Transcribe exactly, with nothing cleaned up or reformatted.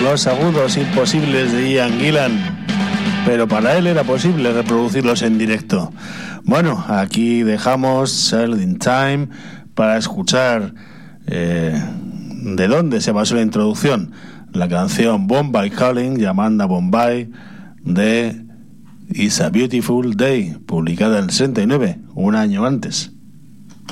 los agudos imposibles de Ian Gillan, pero para él era posible reproducirlos en directo. Bueno, aquí dejamos Sail in Time para escuchar eh, de dónde se basó la introducción, la canción Bombay Calling, llamando a Bombay, de It's a Beautiful Day, publicada en el sesenta y nueve, un año antes.